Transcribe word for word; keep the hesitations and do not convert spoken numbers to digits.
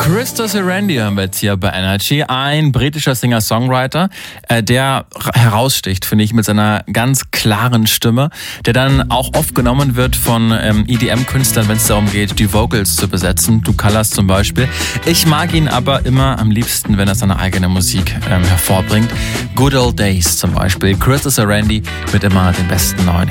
Christos Randy haben wir jetzt hier bei Energy. Ein britischer Singer-Songwriter, äh, der heraussticht, finde ich, mit seiner ganz klaren Stimme, der dann auch oft genommen wird von ähm, E D M-Künstlern, wenn es darum geht, die Vocals zu besetzen. Du Colors zum Beispiel. Ich mag ihn aber immer am liebsten, wenn er seine eigene Musik ähm, hervorbringt. Good Old Days zum Beispiel. Christos Randy mit immer den besten neuen